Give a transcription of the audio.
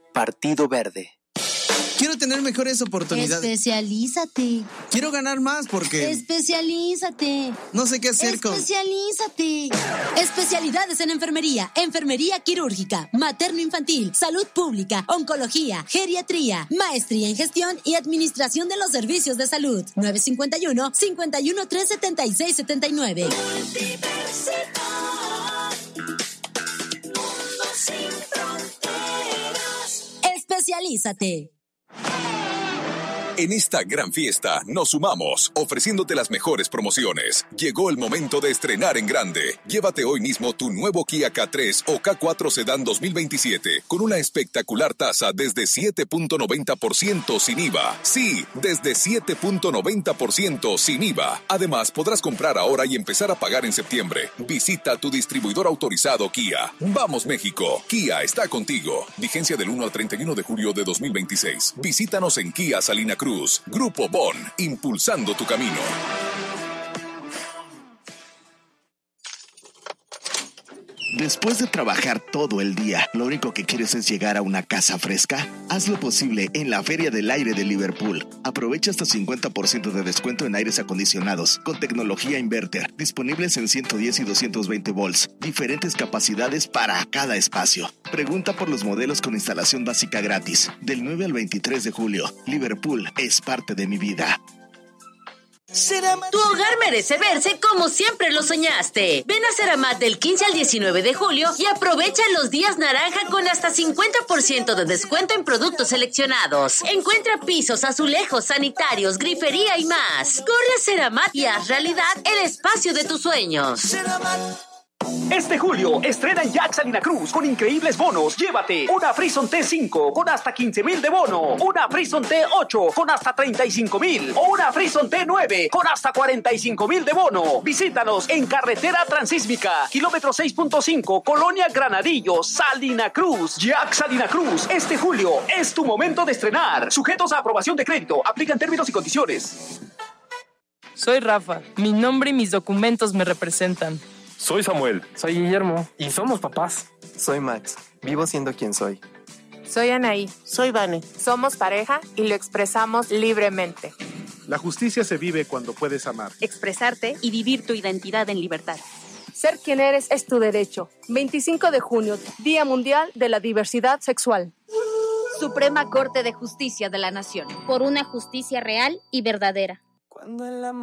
Partido Verde. Quiero tener mejores oportunidades. Especialízate. Quiero ganar más porque... Especialízate. No sé qué hacer con... Especialízate. Especialidades en enfermería, enfermería quirúrgica, materno-infantil, salud pública, oncología, geriatría, maestría en gestión y administración de los servicios de salud. 951-513-7679. Especialízate. En esta gran fiesta nos sumamos, ofreciéndote las mejores promociones. Llegó el momento de estrenar en grande. Llévate hoy mismo tu nuevo Kia K3 o K4 Sedan 2027 con una espectacular tasa desde 7.90% sin IVA. Sí, desde 7.90% sin IVA. Además, podrás comprar ahora y empezar a pagar en septiembre. Visita tu distribuidor autorizado Kia. ¡Vamos, México! Kia está contigo. Vigencia del 1 al 31 de julio de 2026. Visítanos en Kia Salina Cruz. Grupo Bon, impulsando tu camino. Después de trabajar todo el día, ¿lo único que quieres es llegar a una casa fresca? Haz lo posible en la Feria del Aire de Liverpool. Aprovecha hasta 50% de descuento en aires acondicionados, con tecnología inverter, disponibles en 110 y 220 volts, diferentes capacidades para cada espacio. Pregunta por los modelos con instalación básica gratis. Del 9 al 23 de julio, Liverpool es parte de mi vida. Tu hogar merece verse como siempre lo soñaste. Ven a Ceramat del 15 al 19 de julio y aprovecha los días naranja con hasta 50% de descuento en productos seleccionados. Encuentra pisos, azulejos, sanitarios, grifería y más. Corre a Ceramat y haz realidad el espacio de tus sueños. Este julio, estrena en Jack Salina Cruz con increíbles bonos. Llévate una Frison T5 con hasta 15,000 de bono, una Frison T8 con hasta 35,000 o una Frison T9 con hasta 45,000 de bono. Visítanos en Carretera Transísmica, kilómetro 6.5, Colonia Granadillo, Salina Cruz. Jack Salina Cruz, este julio es tu momento de estrenar. Sujetos a aprobación de crédito. Aplican términos y condiciones. Soy Rafa. Mi nombre y mis documentos me representan. Soy Samuel. Soy Guillermo. Y somos papás. Soy Max. Vivo siendo quien soy. Soy Anaí. Soy Vane. Somos pareja y lo expresamos libremente. La justicia se vive cuando puedes amar, expresarte y vivir tu identidad en libertad. Ser quien eres es tu derecho. 25 de junio, Día Mundial de la Diversidad Sexual. Suprema Corte de Justicia de la Nación. Por una justicia real y verdadera. Cuando el amor